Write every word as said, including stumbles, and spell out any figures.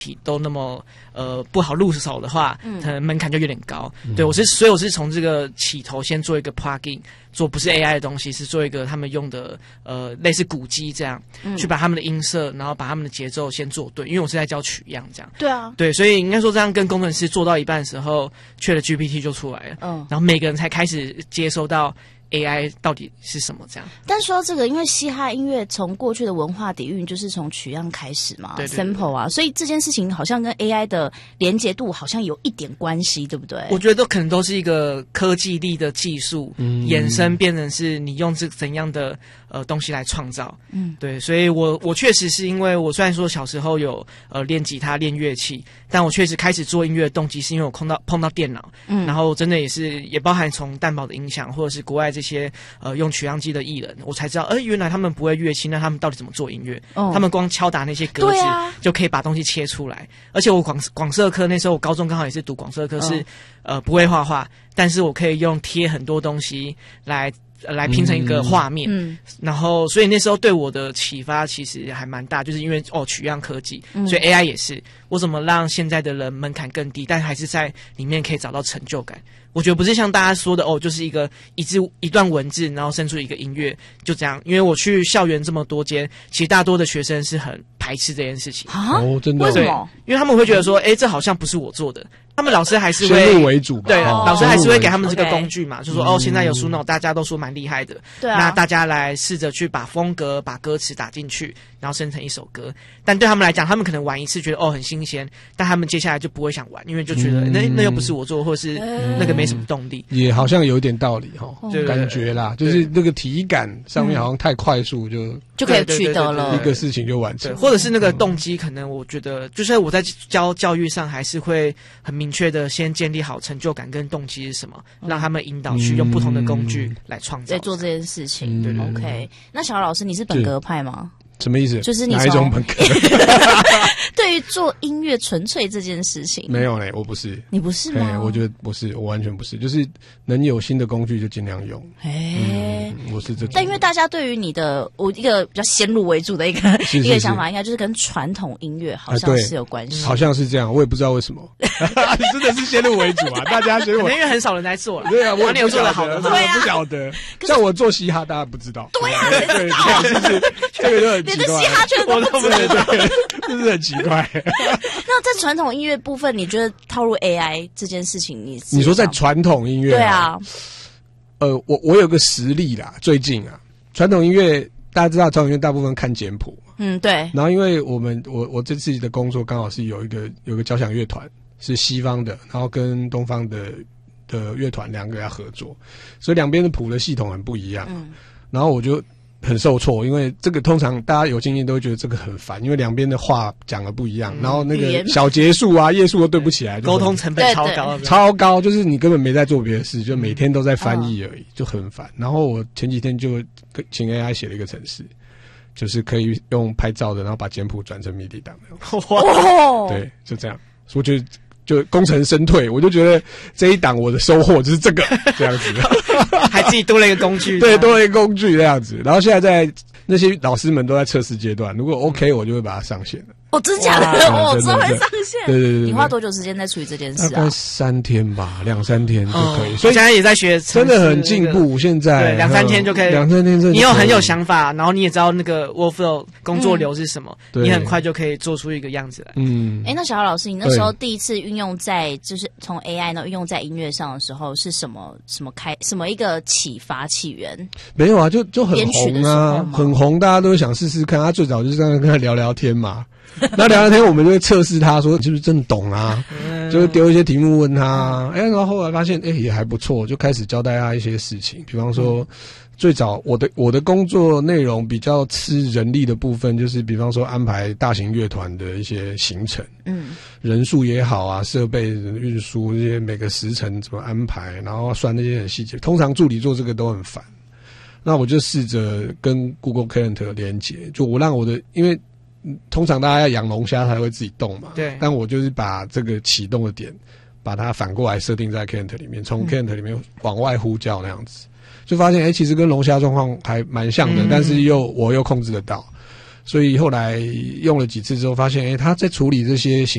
都那么呃不好入手的话， 嗯， 可能门槛就有点高。嗯、对我是，所以我是从这个起头先做一个 plugin， 做不是 A I 的东西，是做一个他们用的呃类似鼓机这样，嗯、去把他们的音色，然后把他们的节奏先做对，因为我是在教取样这样。 对啊， 对，所以应该说这样跟工程师做到一半的时候，ChatGPT 就出来了，嗯，然后每个人才开始接收到。A I 到底是什么？这样， 但说到这个，因为嘻哈音乐从过去的文化底蕴就是从取样开始嘛，对对对 ，sample 啊，所以这件事情好像跟 A I 的连结度好像有一点关系，对不对？ 我觉得都可能都是一个科技力的技术、嗯、衍生，变成是你用这怎样的呃东西来创造。嗯，对，所以我我确实是因为我虽然说小时候有呃练吉他、练乐器，但我确实开始做音乐的动机是因为我碰到碰到电脑，嗯，然后真的也是也包含从蛋堡的音响或者是国外这。这些呃用取样机的艺人，我才知道，哎、呃，原来他们不会乐器，那他们到底怎么做音乐？哦、他们光敲打那些格子、啊、就可以把东西切出来。而且我广广社科那时候，我高中刚好也是读广社科，是、哦、呃不会画画，但是我可以用贴很多东西来。来拼成一个画面，嗯，然后所以那时候对我的启发其实还蛮大，就是因为哦取样科技，嗯、所以 A I 也是我怎么让现在的人门槛更低，但还是在里面可以找到成就感。我觉得不是像大家说的哦，就是一个一字一段文字，然后生出一个音乐，就这样。因为我去校园这么多间，其实大多的学生是很排斥这件事情啊，哦，真的， 为什么？ 因为他们会觉得说，哎，这好像不是我做的。他们老师还是会先入为主吧， 对， 哦、 老师还是会给他们这个工具嘛， okay. 就说哦，现在有 Suno， 大家都说蛮厉害的， 对啊， 那大家来试着去把风格、把歌词打进去，然后生成一首歌。但对他们来讲，他们可能玩一次觉得哦很新鲜，但他们接下来就不会想玩，因为就觉得、嗯、那那又不是我做，或者是那个没什么动力。 也好像有一点道理哈、哦，感觉啦，就是那个体感上面好像太快速就。 就可以取得了一个事情就完成， 或者是那个动机，可能我觉得就是我在教教育上还是会很明确的先建立好成就感跟动机是什么，嗯、让他们引导去用不同的工具来创造， 在做这件事情。对、嗯、，OK。那小老师，你是本格派吗？ 什么意思？ 就是你哪一种本格？ 对于做音乐纯粹这件事情， 没有嘞，我不是。 你不是吗？ 我觉得不是，我完全不是。就是能有新的工具就尽量用。 哎、 嗯，我是这种。 但因为大家对于你的，我一个比较先入为主的一个是是是一个想法，应该就是跟传统音乐好像是有关系、 啊。好像是这样，我也不知道为什么。你真的是先入为主啊！大家觉得我因为很少人在做了。 对啊，我你有做的好的吗？ 对啊， 我不晓得。像我做嘻哈，大家不知道。 对啊， 对对，就是这个就很奇怪。 你的嘻哈圈都不知道， 就是很奇怪。 那在传统音乐部分，你觉得套入 A I 这件事情你， 你你说在传统音乐、 啊？对啊。 呃，我我有个实例啦，最近啊，传统音乐大家知道，传统音乐大部分看简谱。 嗯，对。 然后因为我们我我这次的工作刚好是有一个有个交响乐团是西方的，然后跟东方的的乐团两个要合作，所以两边的谱的系统很不一样。嗯。然后我就很受挫，因为这个通常大家有经验都会觉得这个很烦，因为两边的话讲的不一样，嗯、然后那个小节数啊、页数都对不起来， 沟通成本超高， 超高，就是你根本没在做别的事，就每天都在翻译而已，嗯、就很烦。然后我前几天就请 A I 写了一个程式，就是可以用拍照的，然后把简谱转成 M I D I 档的。哇！对，就这样，所以我觉得。就功成身退，我就觉得这一档我的收获就是这个这样子， 还自己多了一个工具， 对，多了一个工具这样子。然后现在在那些老师们都在测试阶段，如果 OK， 我就会把它上线了。 哦，真假的？哦，之后会上线。 对对 对, 对， 你花多久时间在处理这件事啊？ 大概三天吧，两三天就可以。 哦、所以现在也在学， 真的很进步。现在对，两三天就可以， 两三天你有很有想法，然后你也知道那个 workflow 工作流是什么，嗯、你很快就可以做出一个样子来。 嗯， 哎、欸，那小豪老师，你那时候第一次运用在就是从 A I 呢运用在音乐上的时候，是什么什么开什么一个启发起源？ 没有啊，就就很红啊，很红，大家都想试试看。他最早就是这样跟他聊聊天嘛。那聊聊天，我们就会测试他说是不是真的懂啊，就会丢一些题目问他，哎、欸，然后后来发现，哎、欸，也还不错，就开始交代他一些事情，比方说，最早我的我的工作内容比较吃人力的部分，就是比方说安排大型乐团的一些行程，嗯，人数也好啊，设备运输这些每个时程怎么安排，然后算那些很细节，通常助理做这个都很烦，那我就试着跟 Google Calendar 连接，就我让我的因为。通常大家要养龙虾才会自己动嘛， 对。 但我就是把这个启动的点，把它反过来设定在 Calendar 里面，从 Calendar 里面往外呼叫那样子，就发现哎、欸，其实跟龙虾状况还蛮像的、嗯，但是又我又控制得到。 所以后来用了几次之后，发现哎，他在处理这些